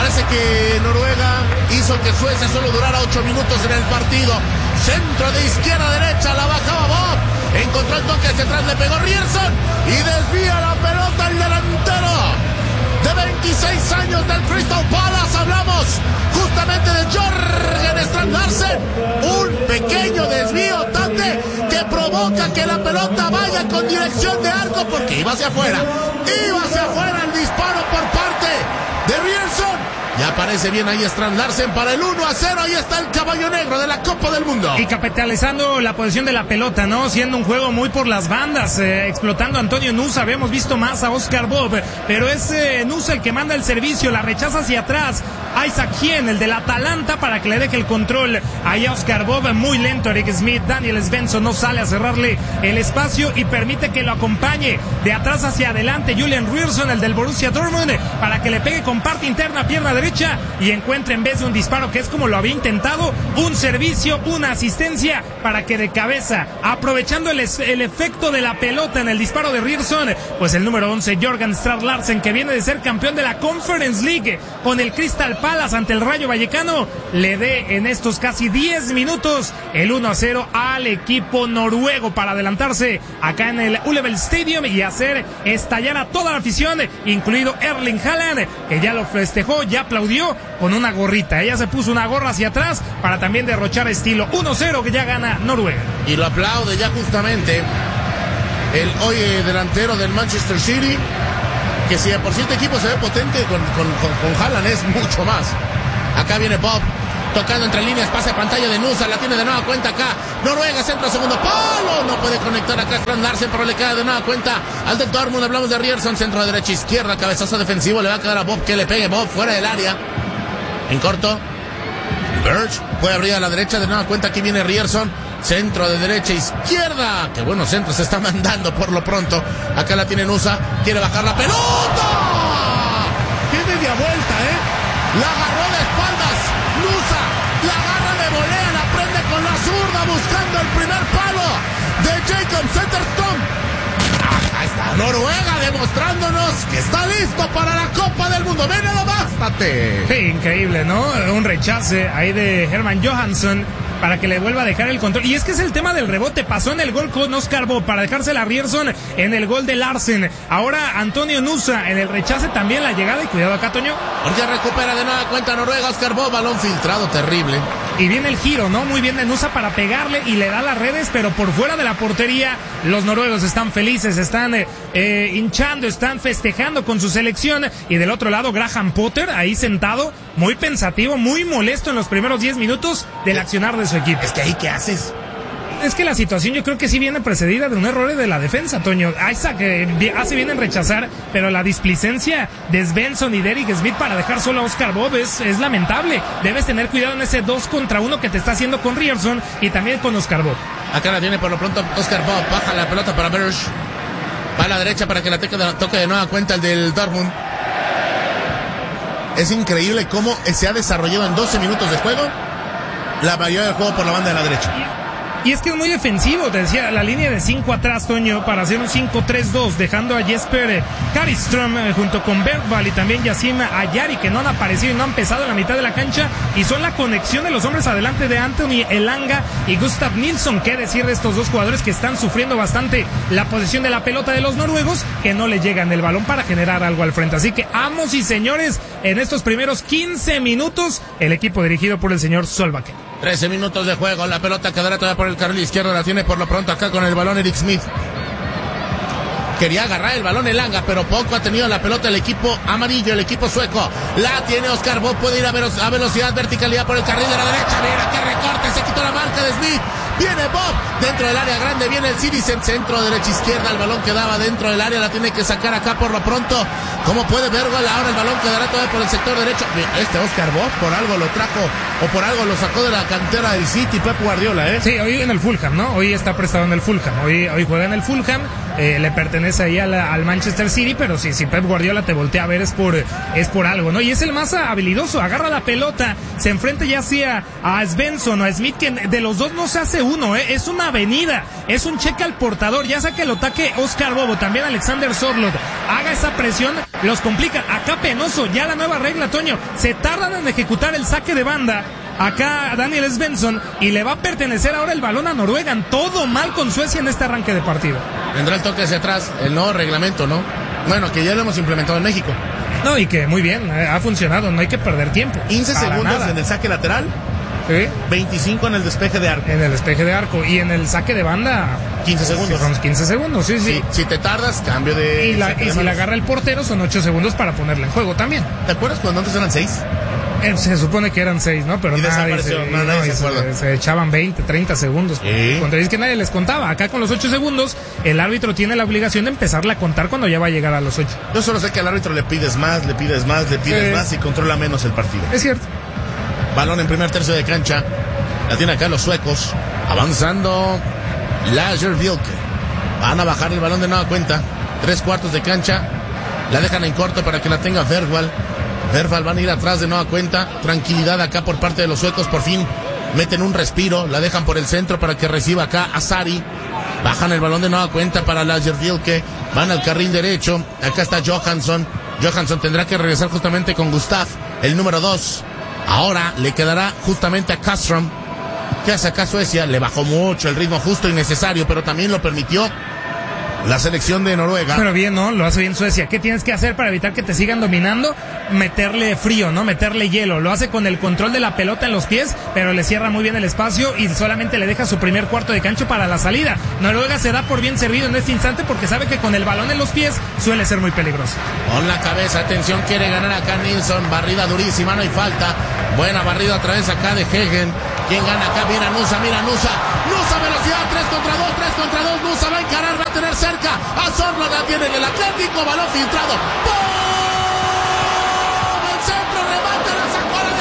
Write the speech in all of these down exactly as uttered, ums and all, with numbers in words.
Parece que Noruega hizo que Suecia solo durara ocho minutos en el partido. Centro de izquierda a derecha, la bajaba Bob. Encontró el toque hacia atrás, le pegó Ryerson y desvía la pelota al delantero de veintiséis años del Crystal Palace. Hablamos justamente de Jørgen Strand Larsen. Un pequeño desvío, Tate, que provoca que la pelota vaya con dirección de arco, porque iba hacia afuera. Iba hacia afuera el disparo por parte de Ryerson. Y aparece bien ahí Strand Larsen para el uno a cero. Ahí está el caballo negro de la Copa del Mundo. Y capitalizando la posición de la pelota, ¿no? Siendo un juego muy por las bandas, eh, explotando a Antonio Nusa. Habíamos visto más a Oscar Bob, pero es eh, Nusa el que manda el servicio, la rechaza hacia atrás. Isaac Hien, el del Atalanta, para que le deje el control ahí a Oscar Bob. Muy lento Eric Smith. Daniel Svensson no sale a cerrarle el espacio y permite que lo acompañe de atrás hacia adelante Julian Ryerson, el del Borussia Dortmund, para que le pegue con parte interna, pierna derecha, y encuentre, en vez de un disparo, que es como lo había intentado, un servicio, una asistencia para que de cabeza, aprovechando el, el efecto de la pelota en el disparo de Ryerson, pues el número once, Jørgen Strand Larsen, que viene de ser campeón de la Conference League con el Crystal Palace ante el Rayo Vallecano, le dé en estos casi diez minutos el uno a cero al equipo noruego para adelantarse acá en el Ulleval Stadium y hacer estallar a toda la afición, incluido Erling Haaland, que ya lo festejó, ya aplaudió con una gorrita. Ella se puso una gorra hacia atrás para también derrochar estilo. uno cero que ya gana Noruega. Y lo aplaude ya justamente el hoy delantero del Manchester City, que si de por sí este equipo se ve potente, con, con, con, con Haaland es mucho más. Acá viene Bob, tocando entre líneas, pase a pantalla de Nusa, la tiene de nueva cuenta acá. Noruega, centro, segundo palo, no puede conectar acá Strand Larsen, pero le queda de nueva cuenta al del Dortmund. Hablamos de Ryerson, centro de derecha, izquierda, cabezazo defensivo, le va a quedar a Bob, que le pegue Bob fuera del área. En corto, Birch puede abrir a la derecha, de nueva cuenta aquí viene Ryerson, centro de derecha, izquierda. Qué buenos centros se está mandando por lo pronto. Acá la tiene Nusa, quiere bajar la pelota. ¡Qué media vuelta, eh! La agarró de espaldas Nusa, la agarra de volea, la prende con la zurda buscando el primer palo de Jacob Zetterström. Acá está Noruega demostrándonos que está listo para la Copa del Mundo. ¡Ven, no bástate! Sí, increíble, ¿no? Un rechace ahí de Herman Johansson para que le vuelva a dejar el control. Y es que es el tema del rebote. Pasó en el gol con Oscar Bob para dejársela a Ryerson en el gol de Larsen. Ahora Antonio Nusa en el rechace también la llegada. Y cuidado acá, Toño. Porque recupera de nueva cuenta Noruega. Oscar Bob, balón filtrado, terrible. Y viene el giro, ¿no? Muy bien de Nusa para pegarle y le da las redes, pero por fuera de la portería. Los noruegos están felices, están eh, eh, hinchando, están festejando con su selección. Y del otro lado Graham Potter ahí sentado, muy pensativo, muy molesto en los primeros diez minutos del accionar de su equipo. Es que ahí, ¿qué haces? Es que la situación yo creo que sí viene precedida de un error de la defensa, Toño. Isaac eh, hace bien en rechazar, pero la displicencia de Svensson y de Eric Smith para dejar solo a Oscar Bob es, es lamentable. Debes tener cuidado en ese dos contra uno que te está haciendo con Ryerson y también con Oscar Bob. Acá la tiene por lo pronto Oscar Bob, baja la pelota para Birch, va a la derecha para que la toque de, toque de nueva cuenta el del Dortmund. Es increíble cómo se ha desarrollado en doce minutos de juego la mayoría del juego por la banda de la derecha. Y es que es muy defensivo, te decía, la línea de cinco atrás, Toño, para hacer un cinco tres dos, dejando a Jesper Karlström eh, junto con Bergvall y también Yacine Ayari, que no han aparecido y no han pesado en la mitad de la cancha, y son la conexión de los hombres adelante de Anthony Elanga y Gustav Nilsson. Qué decir de estos dos jugadores que están sufriendo bastante la posición de la pelota de los noruegos, que no le llegan el balón para generar algo al frente. Así que, amos y señores, en estos primeros quince minutos, el equipo dirigido por el señor Solbakken. trece minutos de juego, la pelota quedará todavía por el carril izquierdo, la tiene por lo pronto acá con el balón Eric Smith. Quería agarrar el balón Elanga, pero poco ha tenido la pelota el equipo amarillo, el equipo sueco. La tiene Oscar Bob, puede ir a, velo- a velocidad, verticalidad por el carril de la derecha. Mira qué recorte, se quitó la marca de Smith. Viene Bob dentro del área grande, viene el Citizen, centro, derecha, izquierda, el balón quedaba dentro del área, la tiene que sacar acá por lo pronto. ¿Cómo puede Bergvall? Ahora el balón quedará todavía por el sector derecho. Este Oscar Bob por algo lo trajo, o por algo lo sacó de la cantera del City, Pep Guardiola, ¿eh? Sí, hoy en el Fulham, ¿no? Hoy está prestado en el Fulham, hoy, hoy juega en el Fulham. eh, le pertenece ahí a la, al Manchester City, pero sí, si Pep Guardiola te voltea a ver es por, es por algo, ¿no? Y es el más habilidoso, agarra la pelota, se enfrenta ya sea a Svensson o a Smith, que de los dos no se hace uno, ¿eh? Es una avenida, es un cheque al portador, ya sea que lo ataque Oscar Bobo, también Alexander Sørloth, haga esa presión, los complica. Acá penoso, ya la nueva regla, Toño, se tardan en ejecutar el saque de banda. Acá Daniel Svensson, y le va a pertenecer ahora el balón a Noruega. Todo mal con Suecia en este arranque de partido. Tendrá el toque hacia atrás, el nuevo reglamento, ¿no? Bueno, que ya lo hemos implementado en México. No, y que muy bien, eh, ha funcionado, no hay que perder tiempo. quince segundos nada. En el saque lateral, ¿sí? veinticinco en el despeje de arco. En el despeje de arco, y en el saque de banda, quince segundos. Son quince segundos, sí, sí. Si, si te tardas, cambio de... Y, la, y si la agarra el portero, son ocho segundos para ponerla en juego también. ¿Te acuerdas cuando antes eran seis? Eh, se supone que eran seis, ¿no? Pero y nadie se, no, nadie no, se, se, se echaban veinte, treinta segundos. ¿Sí? Contra es que nadie les contaba. Acá con los ocho segundos, el árbitro tiene la obligación de empezarla a contar cuando ya va a llegar a los ocho. Yo solo sé que al árbitro le pides más, le pides más, le pides sí. más y controla menos el partido. Es cierto. Balón en primer tercio de cancha. La tiene acá los suecos. Avanzando Lagerbielke. Van a bajar el balón de nueva cuenta. Tres cuartos de cancha. La dejan en corto para que la tenga Bergvall. Bergvall van a ir atrás de nueva cuenta. Tranquilidad acá por parte de los suecos. Por fin meten un respiro. La dejan por el centro para que reciba acá a Sari. Bajan el balón de nueva cuenta para Lagerbielke. Van al carril derecho. Acá está Johansson. Johansson tendrá que regresar justamente con Gustav, el número dos. Ahora le quedará justamente a Castrom. ¿Qué hace acá Suecia? Le bajó mucho el ritmo justo y necesario, pero también lo permitió la selección de Noruega. Pero bien, ¿no? Lo hace bien Suecia. ¿Qué tienes que hacer para evitar que te sigan dominando? Meterle frío, ¿no? Meterle hielo. Lo hace con el control de la pelota en los pies, pero le cierra muy bien el espacio y solamente le deja su primer cuarto de cancha para la salida. Noruega se da por bien servido en este instante porque sabe que con el balón en los pies suele ser muy peligroso. Con la cabeza, atención, quiere ganar acá Nilsson. Barrida durísima, no hay falta. Buena barrida a través acá de Hegen. ¿Quién gana acá? Mira Nusa, mira Nusa. Nusa, velocidad, tres contra dos, tres contra dos. Nusa va a encarar, va a tener cerca a Sørloth, la tiene en el Atlético, balón filtrado. ¡Pum! El centro, remate, la sacó a la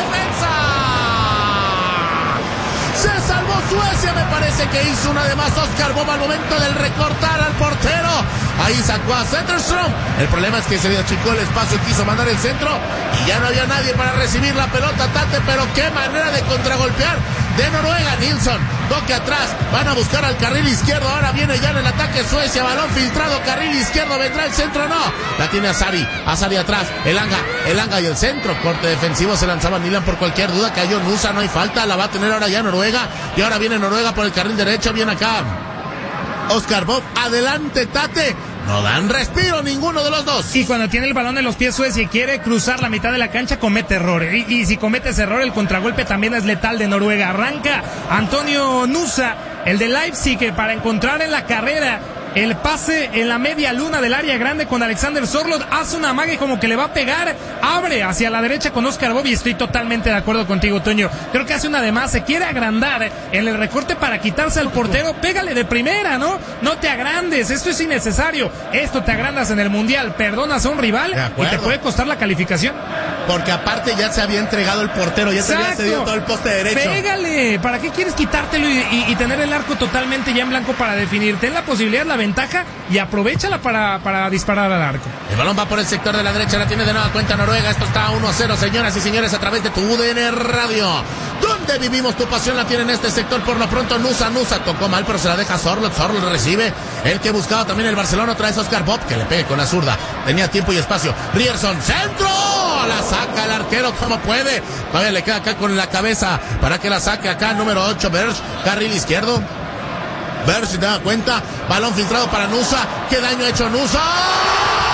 defensa. Se salvó Suecia, me parece que hizo una de más Oscar Bobo al momento del recortar al portero. Ahí sacó a Zetterström. El problema es que se le achicó el espacio, quiso mandar el centro y ya no había nadie para recibir la pelota, Tate, pero qué manera de contragolpear de Noruega. Nilsson, toque atrás, van a buscar al carril izquierdo, ahora viene ya en el ataque Suecia, balón filtrado, carril izquierdo, vendrá el centro, no, la tiene Asari, Asari atrás, Elanga, Elanga y el centro, corte defensivo, se lanzaba Nilan por cualquier duda, cayó Nusa, no hay falta, la va a tener ahora ya Noruega, y ahora viene Noruega por el carril derecho, viene acá Oscar Bob, adelante Tate. No dan respiro ninguno de los dos. Y cuando tiene el balón en los pies Suecia y quiere cruzar la mitad de la cancha, comete errores. Y, y si comete ese error, el contragolpe también es letal de Noruega. Arranca Antonio Nusa, el de Leipzig, que para encontrar en la carrera el pase en la media luna del área grande con Alexander Sørloth, hace una amague como que le va a pegar, abre hacia la derecha con Oscar Bob y estoy totalmente de acuerdo contigo, Toño. Creo que hace una de más, se quiere agrandar en el recorte para quitarse al portero, pégale de primera, ¿no? No te agrandes, esto es innecesario. Esto te agrandas en el Mundial, perdonas a un rival y te puede costar la calificación. Porque aparte ya se había entregado el portero, ya Exacto. se había cedido todo el poste derecho. Pégale, ¿para qué quieres quitártelo y, y, y tener el arco totalmente ya en blanco para definir? Ten la posibilidad, la ventaja y aprovechala para, para disparar al arco. El balón va por el sector de la derecha, la tiene de nueva cuenta Noruega. Esto está uno a cero, señoras y señores, a través de tu U D N Radio. ¿Dónde vivimos tu pasión? La tiene en este sector. Por lo pronto Nusa, Nusa tocó mal, pero se la deja Sørloth. Sørloth recibe. El que buscaba también el Barcelona, otra vez Oscar Bob, que le pegue con la zurda. Tenía tiempo y espacio. Ryerson, centro. La saca el arquero como puede. Todavía le queda acá con la cabeza para que la saque acá. Número ocho, Berge, carril izquierdo. Berge, si te das cuenta, balón filtrado para Nusa. ¿Qué daño ha hecho Nusa?